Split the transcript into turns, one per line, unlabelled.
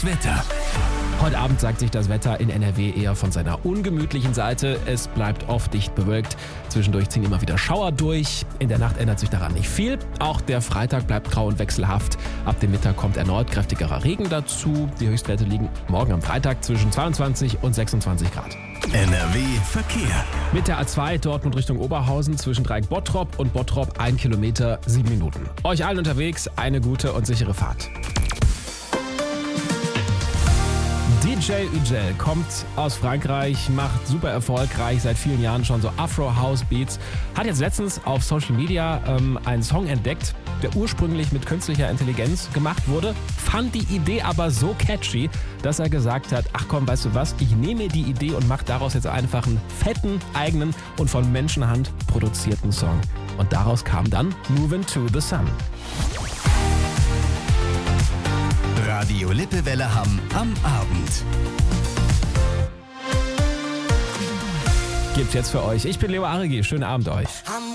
Das Wetter.
Heute Abend zeigt sich das Wetter in NRW eher von seiner ungemütlichen Seite. Es bleibt oft dicht bewölkt. Zwischendurch ziehen immer wieder Schauer durch. In der Nacht ändert sich daran nicht viel. Auch der Freitag bleibt grau und wechselhaft. Ab dem Mittag kommt erneut kräftigerer Regen dazu. Die Höchstwerte liegen morgen am Freitag zwischen 22 und 26 Grad.
NRW Verkehr.
Mit der A2 Dortmund Richtung Oberhausen zwischen Dreieck-Bottrop und Bottrop 1 Kilometer 7 Minuten. Euch allen unterwegs eine gute und sichere Fahrt. DJ Ugel kommt aus Frankreich, macht super erfolgreich, seit vielen Jahren schon so Afro-House-Beats. Hat jetzt letztens auf Social Media einen Song entdeckt, der ursprünglich mit künstlicher Intelligenz gemacht wurde, fand die Idee aber so catchy, dass er gesagt hat, ach komm, weißt du was, ich nehme die Idee und mache daraus jetzt einfach einen fetten, eigenen und von Menschenhand produzierten Song. Und daraus kam dann Movin' to the Sun.
Radio Lippewelle Hamm am Abend.
Gibt's jetzt für euch. Ich bin Leo Arigi. Schönen Abend euch.